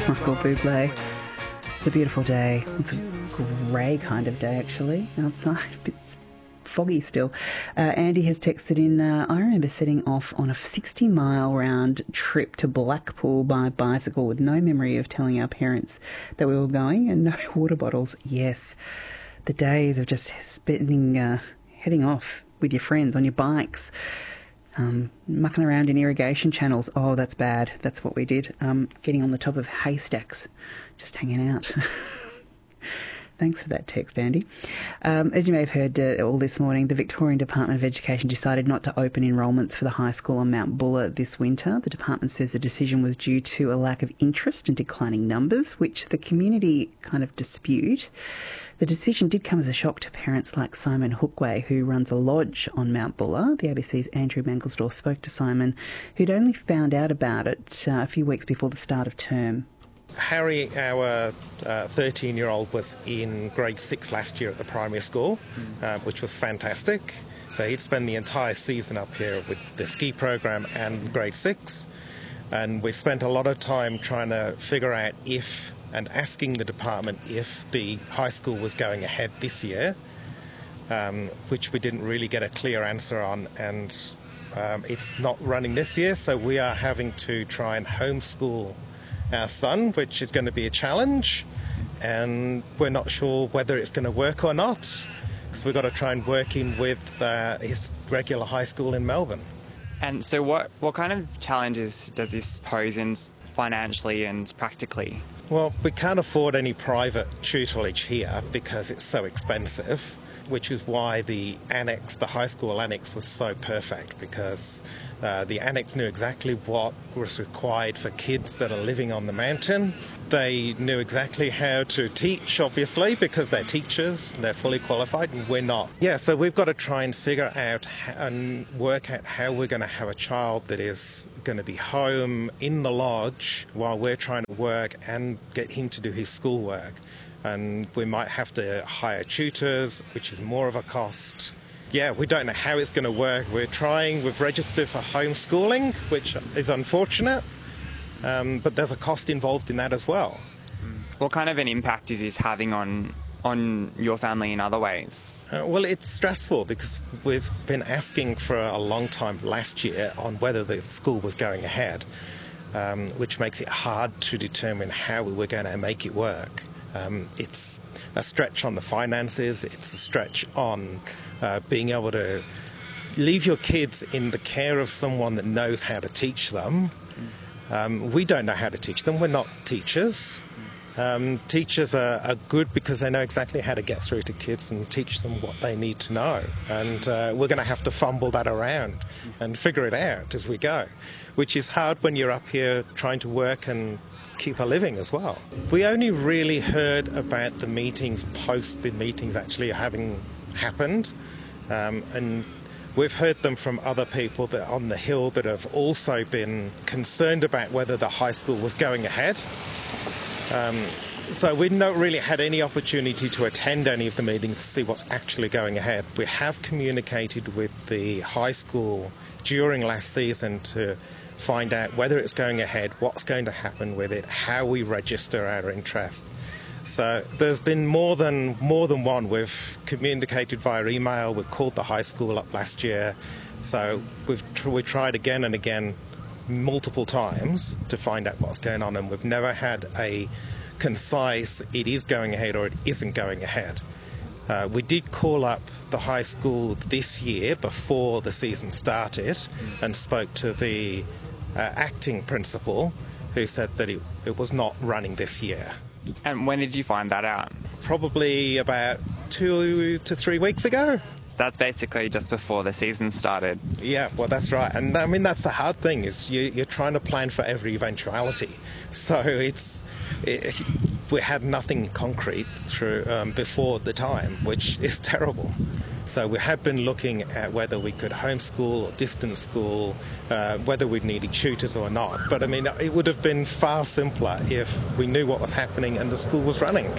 Michael Bublé. It's a beautiful day. It's a grey kind of day, actually, outside. It's foggy still. Andy has texted in, I remember setting off on a 60-mile round trip to Blackpool by bicycle with no memory of telling our parents that we were going and no water bottles. Yes, the days of just heading off with your friends on your bikes. Mucking around in irrigation channels. Oh, that's bad. That's what we did. Getting on the top of haystacks, just hanging out. Thanks for that text, Andy. As you may have heard all this morning, the Victorian Department of Education decided not to open enrolments for the high school on Mount Buller this winter. The department says the decision was due to a lack of interest and declining numbers, which the community kind of dispute. The decision did come as a shock to parents like Simon Hookway, who runs a lodge on Mount Buller. The ABC's Andrew Mangelsdorf spoke to Simon, who'd only found out about it a few weeks before the start of term. Harry, our 13-year-old, was in grade 6 last year at the primary school, which was fantastic. So he'd spend the entire season up here with the ski program and grade 6. And we spent a lot of time trying to figure out if, and asking the department if the high school was going ahead this year, which we didn't really get a clear answer on. And it's not running this year, so we are having to try and homeschool our son, which is going to be a challenge, and we're not sure whether it's going to work or not, because we've got to try and work in with his regular high school in Melbourne. And so what kind of challenges does this pose in financially and practically? Well, we can't afford any private tutelage here because it's so expensive, which is why the high school annex was so perfect, because the annex knew exactly what was required for kids that are living on the mountain. They knew exactly how to teach, obviously, because they're teachers and they're fully qualified, and we're not. Yeah, so we've got to try and figure out and work out how we're going to have a child that is going to be home in the lodge while we're trying to work and get him to do his schoolwork. And we might have to hire tutors, which is more of a cost. Yeah, we don't know how it's going to work. We've registered for homeschooling, which is unfortunate, but there's a cost involved in that as well. What kind of an impact is this having on your family in other ways? Well, it's stressful because we've been asking for a long time last year on whether the school was going ahead, which makes it hard to determine how we were going to make it work. It's a stretch on the finances, it's a stretch on being able to leave your kids in the care of someone that knows how to teach them. We don't know how to teach them, we're not teachers. Teachers are good because they know exactly how to get through to kids and teach them what they need to know. And we're going to have to fumble that around and figure it out as we go, which is hard when you're up here trying to work and keep a living as well. We only really heard about the meetings post the meetings actually having happened, and we've heard them from other people that on the Hill that have also been concerned about whether the high school was going ahead. So we've not really had any opportunity to attend any of the meetings to see what's actually going ahead. We have communicated with the high school during last season to find out whether it's going ahead, what's going to happen with it, how we register our interest. So there's been more than one. We've communicated via email, we've called the high school up last year. So we tried again and again, multiple times, to find out what's going on, and we've never had a concise, it is going ahead or it isn't going ahead. We did call up the high school this year before the season started and spoke to the acting principal, who said that it was not running this year. And when did you find that out? Probably about 2 to 3 weeks ago. That's basically just before the season started. Yeah, well, that's right. And I mean, that's the hard thing, is you're trying to plan for every eventuality. So we had nothing concrete through before the time, which is terrible. So we have been looking at whether we could homeschool or distance school, whether we'd needed tutors or not. But I mean, it would have been far simpler if we knew what was happening and the school was running.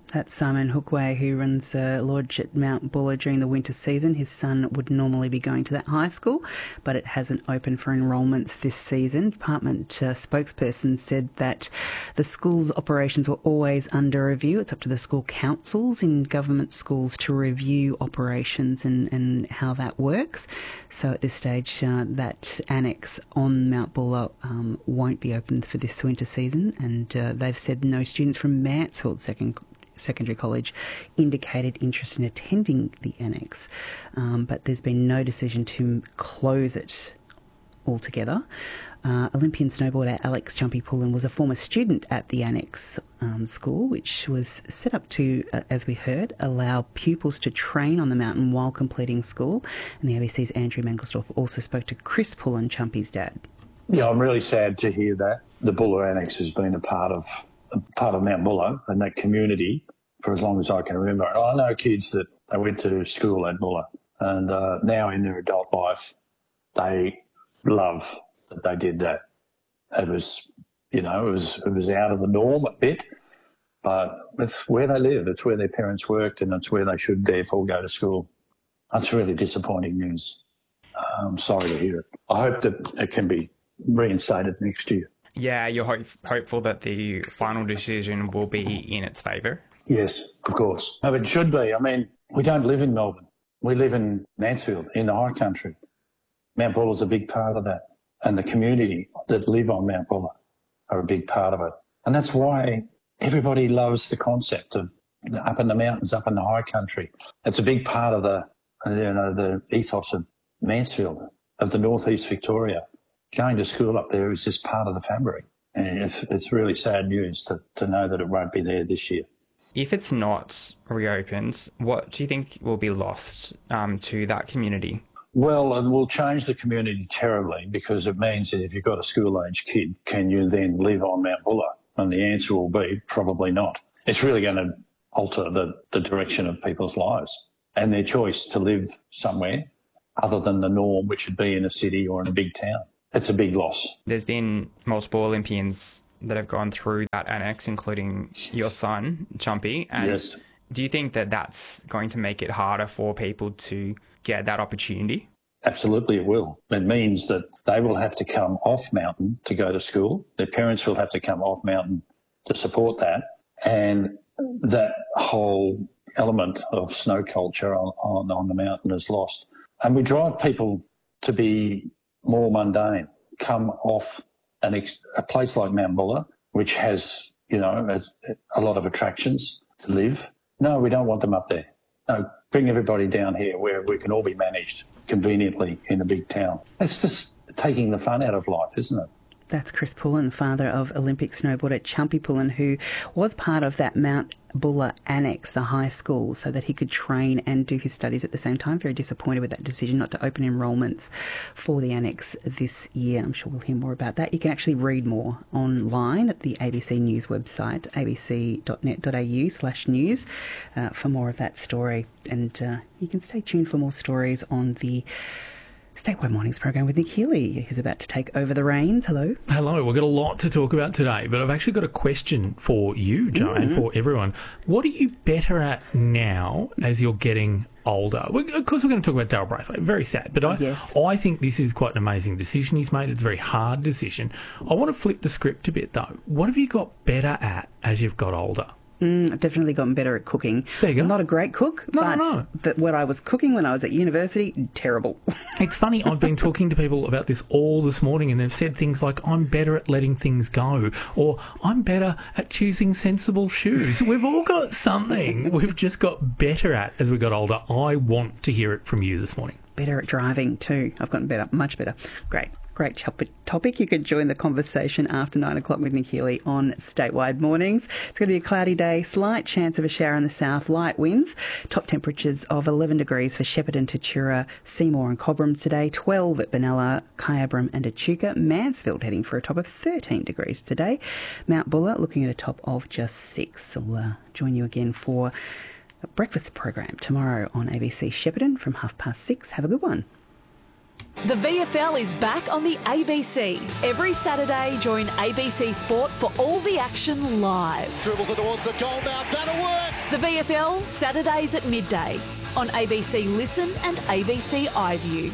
That's Simon Hookway, who runs a lodge at Mount Buller during the winter season. His son would normally be going to that high school, but it hasn't opened for enrolments this season. Department spokesperson said that the school's operations were always under review. It's up to the school councils in government schools to review operations and how that works. So at this stage, that annex on Mount Buller won't be open for this winter season, and they've said no students from Mansfield Secondary College indicated interest in attending the annex, but there's been no decision to close it altogether. Olympian snowboarder Alex Jumpy Pullen was a former student at the annex school, which was set up to, as we heard, allow pupils to train on the mountain while completing school. And the ABC's Andrew Mangelsdorf also spoke to Chris Pullen, Jumpy's dad. Yeah, I'm really sad to hear that. The Buller Annex has been a part of Mount Buller and that community for as long as I can remember. I know kids that they went to school at Buller, and now in their adult life, they love that they did that. It was, it was out of the norm a bit, but it's where they live. It's where their parents worked, and it's where they should therefore go to school. That's really disappointing news. I'm sorry to hear it. I hope that it can be reinstated next year. Yeah, you're hopeful that the final decision will be in its favour? Yes, of course. No, it should be. I mean, we don't live in Melbourne. We live in Mansfield, in the high country. Mount Buller's a big part of that. And the community that live on Mount Buller are a big part of it. And that's why everybody loves the concept of up in the mountains, up in the high country. It's a big part of the ethos of Mansfield, of the northeast Victoria. Going to school up there is just part of the fabric. And it's really sad news to know that it won't be there this year. If it's not reopened, what do you think will be lost to that community? Well, it will change the community terribly, because it means that if you've got a school-age kid, can you then live on Mount Buller? And the answer will be probably not. It's really going to alter the direction of people's lives and their choice to live somewhere other than the norm, which would be in a city or in a big town. It's a big loss. There's been multiple Olympians that have gone through that annex, including your son, Jumpy. And yes. Do you think that that's going to make it harder for people to get that opportunity? Absolutely it will. It means that they will have to come off mountain to go to school. Their parents will have to come off mountain to support that. And that whole element of snow culture on the mountain is lost. And we drive people to be more mundane, come off a place like Mount Buller, which has, has a lot of attractions to live. No, we don't want them up there. No, bring everybody down here where we can all be managed conveniently in a big town. It's just taking the fun out of life, isn't it? That's Chris Pullen, father of Olympic snowboarder Jumpy Pullen, who was part of that Mount Buller Annex, the high school, so that he could train and do his studies at the same time. Very disappointed with that decision not to open enrolments for the Annex this year. I'm sure we'll hear more about that. You can actually read more online at the ABC News website, abc.net.au/news, for more of that story. And you can stay tuned for more stories on the Statewide Mornings program with Nick Healy, who's about to take over the reins. Hello. Hello. We've got a lot to talk about today, but I've actually got a question for you, Jo, and for everyone. What are you better at now as you're getting older? Of course, we're going to talk about Dale Braithwaite. Very sad, but I think this is quite an amazing decision he's made. It's a very hard decision. I want to flip the script a bit, though. What have you got better at as you've got older? I've definitely gotten better at cooking. There you go. I'm not a great cook, but what I was cooking when I was at university, terrible. It's funny, I've been talking to people about this all this morning, and they've said things like, I'm better at letting things go, or I'm better at choosing sensible shoes. We've all got something we've just got better at as we got older. I want to hear it from you this morning. Better at driving too. I've gotten better, much better. Great topic. You could join the conversation after 9 o'clock with Nick Healy on Statewide Mornings. It's going to be a cloudy day, slight chance of a shower in the south, light winds. Top temperatures of 11 degrees for Shepparton, Tatura, Seymour and Cobram today, 12 at Benalla, Kyabram and Echuca. Mansfield heading for a top of 13 degrees today. Mount Buller looking at a top of just 6. I'll join you again for a breakfast program tomorrow on ABC Shepparton from 6:30. Have a good one. The VFL is back on the ABC. Every Saturday, join ABC Sport for all the action live. Dribbles it towards the goal mouth, that'll work! The VFL, Saturdays at midday on ABC Listen and ABC iView.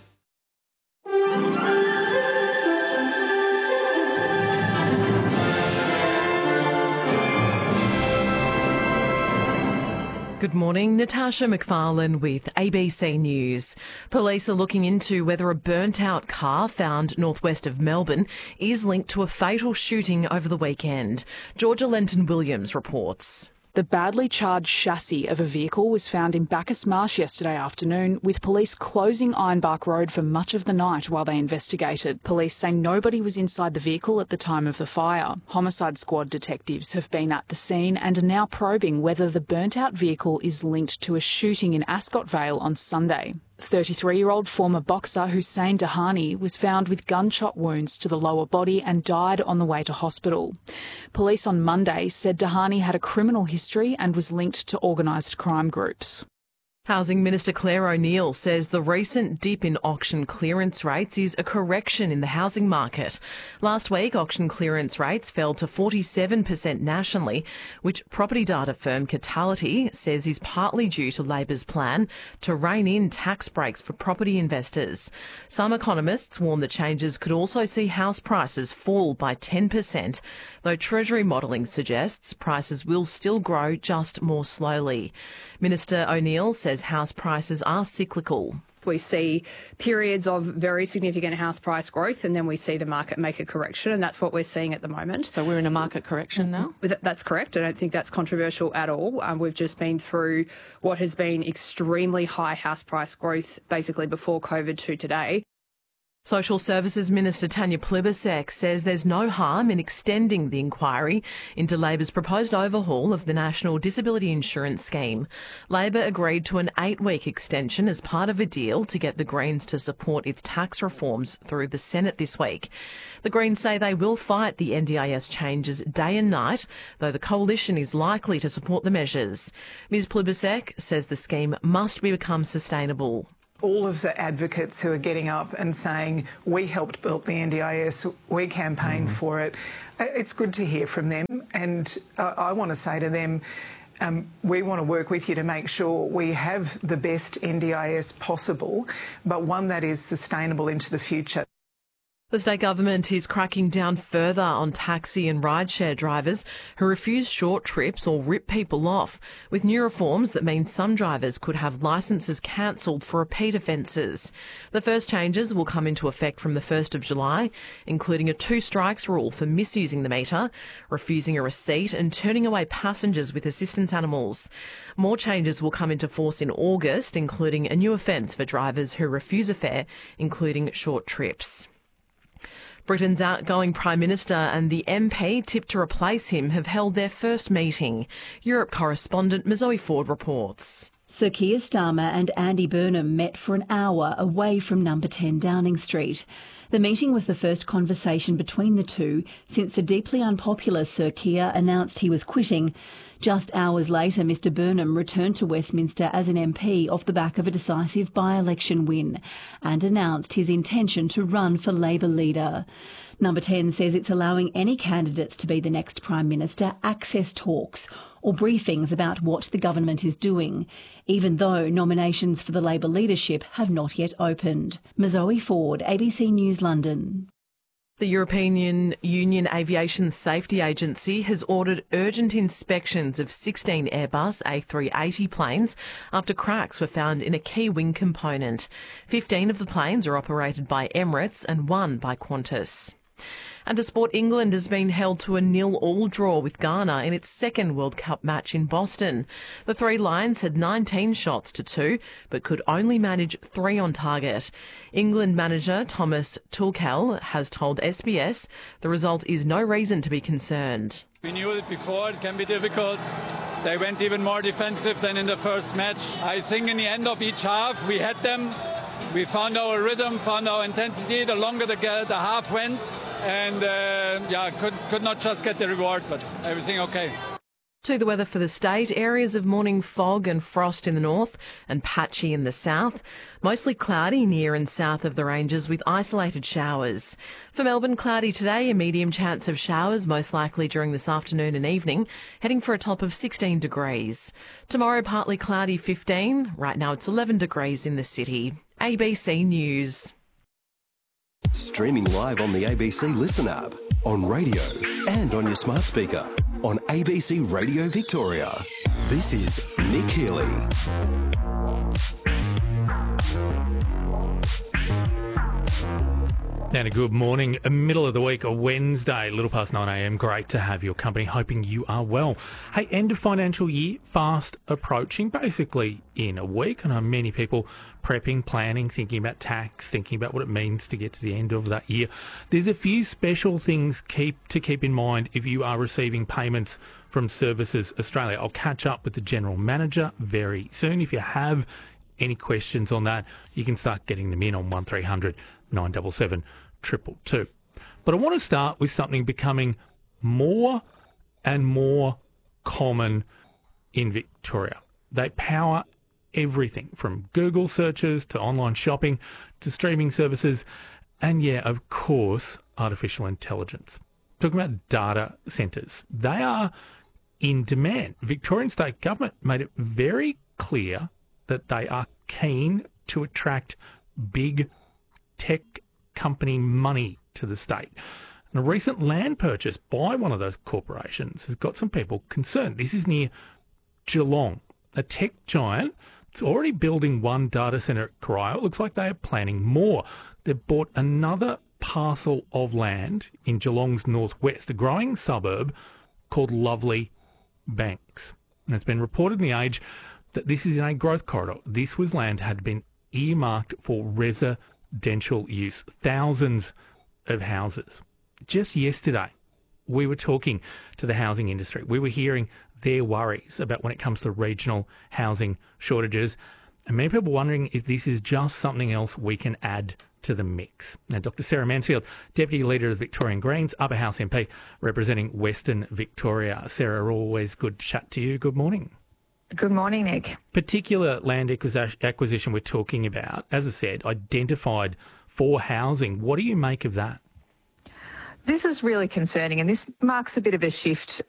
Good morning, Natasha McFarlane with ABC News. Police are looking into whether a burnt-out car found northwest of Melbourne is linked to a fatal shooting over the weekend. Georgia Lenton-Williams reports. The badly charged chassis of a vehicle was found in Bacchus Marsh yesterday afternoon, with police closing Ironbark Road for much of the night while they investigated. Police say nobody was inside the vehicle at the time of the fire. Homicide Squad detectives have been at the scene and are now probing whether the burnt-out vehicle is linked to a shooting in Ascot Vale on Sunday. 33-year-old former boxer Hussein Dahani was found with gunshot wounds to the lower body and died on the way to hospital. Police on Monday said Dahani had a criminal history and was linked to organised crime groups. Housing Minister Claire O'Neill says the recent dip in auction clearance rates is a correction in the housing market. Last week, auction clearance rates fell to 47% nationally, which property data firm Catality says is partly due to Labor's plan to rein in tax breaks for property investors. Some economists warn the changes could also see house prices fall by 10%, though Treasury modelling suggests prices will still grow just more slowly. Minister O'Neill says house prices are cyclical. We see periods of very significant house price growth and then we see the market make a correction, and that's what we're seeing at the moment. So we're in a market correction now? That's correct. I don't think that's controversial at all. We've just been through what has been extremely high house price growth basically before COVID to today. Social Services Minister Tanya Plibersek says there's no harm in extending the inquiry into Labor's proposed overhaul of the National Disability Insurance Scheme. Labor agreed to an 8-week extension as part of a deal to get the Greens to support its tax reforms through the Senate this week. The Greens say they will fight the NDIS changes day and night, though the coalition is likely to support the measures. Ms Plibersek says the scheme must become sustainable. All of the advocates who are getting up and saying, we helped build the NDIS, we campaigned for it, it's good to hear from them. And I want to say to them, we want to work with you to make sure we have the best NDIS possible, but one that is sustainable into the future. The state government is cracking down further on taxi and rideshare drivers who refuse short trips or rip people off, with new reforms that mean some drivers could have licences cancelled for repeat offences. The first changes will come into effect from the 1st of July, including a 2 strikes rule for misusing the meter, refusing a receipt and turning away passengers with assistance animals. More changes will come into force in August, including a new offence for drivers who refuse a fare, including short trips. Britain's outgoing Prime Minister and the MP tipped to replace him have held their first meeting. Europe correspondent Zoe Ford reports. Sir Keir Starmer and Andy Burnham met for an hour away from number 10 Downing Street. The meeting was the first conversation between the two since the deeply unpopular Sir Keir announced he was quitting. Just hours later, Mr Burnham returned to Westminster as an MP off the back of a decisive by-election win and announced his intention to run for Labor leader. Number 10 says it's allowing any candidates to be the next Prime Minister access talks or briefings about what the government is doing, even though nominations for the Labor leadership have not yet opened. Zoe Ford, ABC News, London. The European Union Aviation Safety Agency has ordered urgent inspections of 16 Airbus A380 planes after cracks were found in a key wing component. 15 of the planes are operated by Emirates and 1 by Qantas. And to sport, England has been held to a 0-0 draw with Ghana in its second World Cup match in Boston. The Three Lions had 19 shots to 2, but could only manage 3 on target. England manager Thomas Tuchel has told SBS the result is no reason to be concerned. We knew it before, it can be difficult. They went even more defensive than in the first match. I think in the end of each half we had them. We found our rhythm, found our intensity the longer the half went, and could not just get the reward, but everything okay. To the weather for the state, areas of morning fog and frost in the north and patchy in the south. Mostly cloudy near and south of the ranges with isolated showers. For Melbourne, cloudy today, a medium chance of showers, most likely during this afternoon and evening, heading for a top of 16 degrees. Tomorrow, partly cloudy 15. Right now it's 11 degrees in the city. ABC News. Streaming live on the ABC Listen app, on radio and on your smart speaker. On ABC Radio Victoria, this is Nick Healy. And a good morning, middle of the week, a Wednesday, a little past 9 a.m. Great to have your company, hoping you are well. Hey, end of financial year, fast approaching, basically in a week. I know many people prepping, planning, thinking about tax, thinking about what it means to get to the end of that year. There's a few special things to keep in mind if you are receiving payments from Services Australia. I'll catch up with the General Manager very soon. If you have any questions on that, you can start getting them in on 1300 977 222. But I want to start with something becoming more and more common in Victoria. They power everything from Google searches to online shopping to streaming services and, yeah, of course, artificial intelligence. Talking about data centres. They are in demand. Victorian State Government made it very clear that they are keen to attract big tech company money to the state. And a recent land purchase by one of those corporations has got some people concerned. This is near Geelong. A tech giant is already building one data centre at Corio. It looks like they are planning more. They've bought another parcel of land in Geelong's northwest, a growing suburb called Lovely Banks. And it's been reported in The Age that this is in a growth corridor. This was land had been earmarked for residential use, thousands of houses. Just yesterday, we were talking to the housing industry. We were hearing their worries about when it comes to regional housing shortages. And many people wondering if this is just something else we can add to the mix. Now, Dr. Sarah Mansfield, Deputy Leader of the Victorian Greens, Upper House MP, representing Western Victoria. Sarah, always good to chat to you. Good morning. Good morning, Nick. Particular land acquisition we're talking about, as I said, identified for housing. What do you make of that? This is really concerning, and this marks a bit of a shift